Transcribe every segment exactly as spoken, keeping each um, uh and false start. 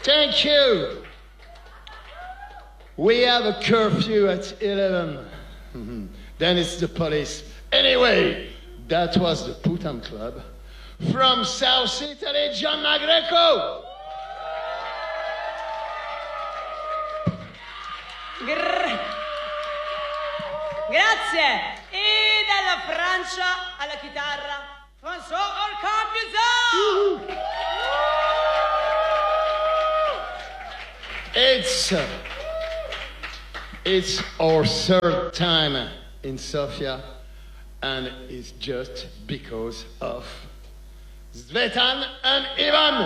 Thank you. We have a curfew at eleven. Mm-hmm. Then it's the police. Anyway, that was the Putan Club. From South Italy, Gianna Greco. Gra- Grazie. E dalla Francia alla chitarra, François Olcapizan. It's uh, it's our third time in Sofia, and it's just because of Zvetan and Ivan.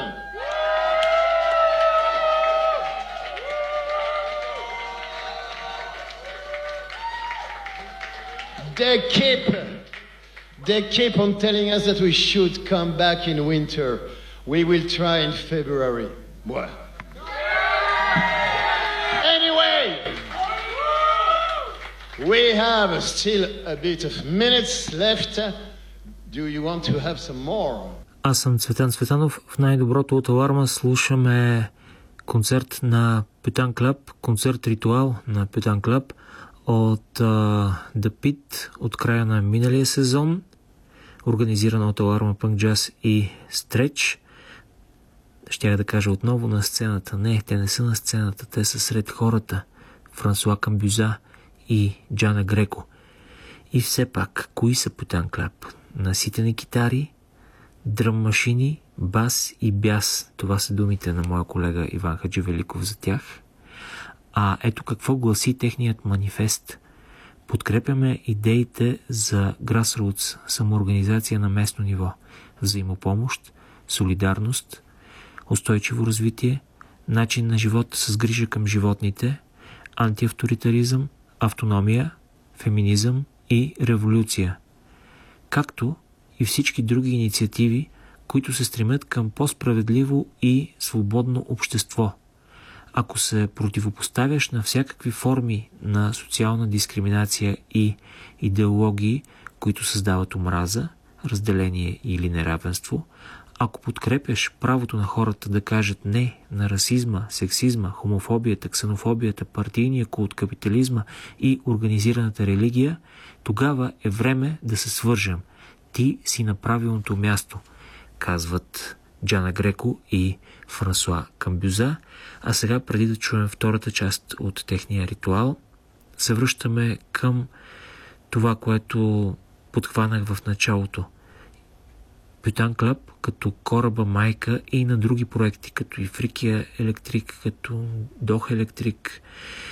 They keep, they keep on telling us that we should come back in winter. We will try in February. Well. Anyway, we have still a bit of minutes left. Do you want to have some more? Аз съм Цветан Цветанов. В най-доброто от Аларма слушаме концерт на Putan Club, концерт ритуал на Putan Club от uh, The Pit от края на миналия сезон, организирана от Аларма Пънк Джаз и Stretch. Щях да кажа отново на сцената. Не, те не са на сцената, те са сред хората. Франсуа Камбюза и Джана Греко. И все пак, кои са Putan Club? Наситени китари, дръм машини, бас и бяс. Това са думите на моя колега Иван Хадживеликов за тях. А ето какво гласи техният манифест. Подкрепяме идеите за grassroots, самоорганизация на местно ниво, взаимопомощ, солидарност, устойчиво развитие, начин на живот с грижа към животните, антиавторитаризъм, автономия, феминизъм и революция, както и всички други инициативи, които се стремят към по-справедливо и свободно общество. Ако се противопоставяш на всякакви форми на социална дискриминация и идеологии, които създават омраза, разделение или неравенство, ако подкрепяш правото на хората да кажат не на расизма, сексизма, хомофобията, ксенофобията, партийния култ, капитализма и организираната религия, тогава е време да се свържем. Ти си на правилното място, казват Джана Греко и Франсуа Камбюза. А сега, преди да чуем втората част от техния ритуал, се връщаме към това, което подхванах в началото. Putan Club като кораба майка и на други проекти, като и Фрикия Електрик, като Дох Електрик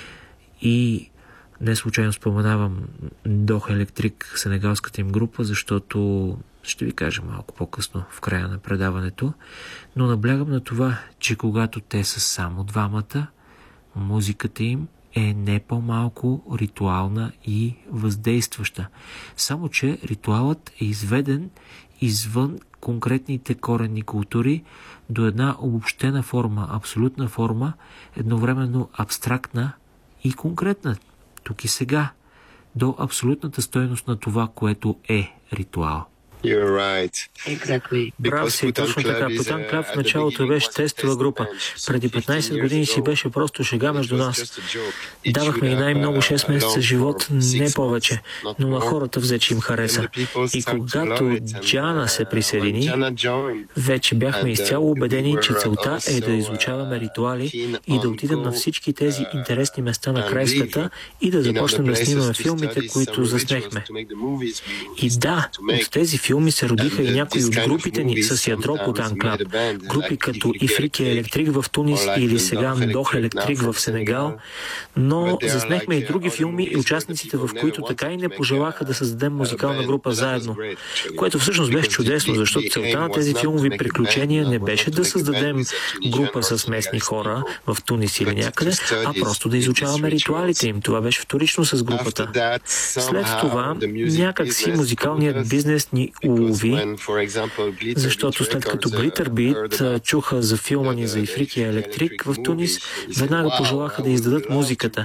и не случайно споменавам Дох Електрик, сенегалската им група, защото ще ви кажа малко по-късно в края на предаването, но наблягам на това, че когато те са само двамата, музиката им е не по-малко ритуална и въздействаща. Само че ритуалът е изведен извън конкретните коренни култури до една обобщена форма, абсолютна форма, едновременно абстрактна и конкретна, тук и сега, до абсолютната стойност на това, което е ритуал. You're right. Exactly. Прав си, точно така. Putan Club в началото беше тестова група. Преди петнайсет години си беше просто шега между нас. Давахме и най-много шест месеца живот, не повече, но на хората взе, че им хареса. И когато Джана се присъедини, вече бяхме изцяло убедени, че целта е да изучаваме ритуали и да отидем на всички тези интересни места на край света и да започнем да снимаме филмите, които заснехме. И да, от тези филми филми се родиха и някои от групите ни с ядро Putan Club. Групи като Ифрикия Електрик в Тунис или сега Дох Електрик в Сенегал, но заснехме и други филми и участниците, в които така и не пожелаха да създадем музикална група заедно, което всъщност беше чудесно, защото целта на тези филмови приключения не беше да създадем група с местни хора в Тунис или някъде, а просто да изучаваме ритуалите им. Това беше вторично с групата. След това някак си музикалният бизнес ни улови, защото след като Glitter Beat чуха за филма ни за Ифрикия Електрик в Тунис, веднага пожелаха да издадат музиката.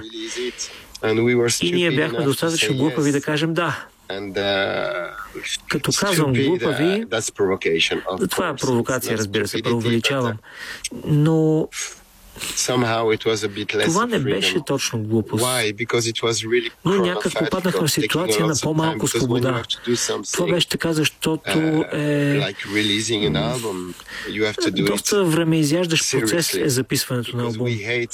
И ние бяхме достатъчно глупави да кажем да. Като казвам глупави, това е провокация, разбира се, преувеличавам. Но Това не беше точно глупост. Но някак попаднахме в ситуация на по-малко свобода. Това беше така, защото е... доста време изяждащ процес е записването на албум.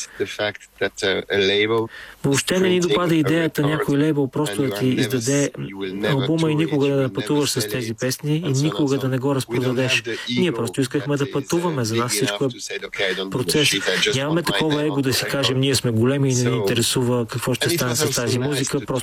Въобще не ни допада идеята някой лейбъл просто да ти издаде албума и никога да не пътуваш с тези песни и никога да не го разпродадеш. Ние просто искахме да пътуваме. За нас всичко е процес. Нямаме такова его да си кажем, ние сме големи и не ни интересува какво ще стане с тази музика. Просто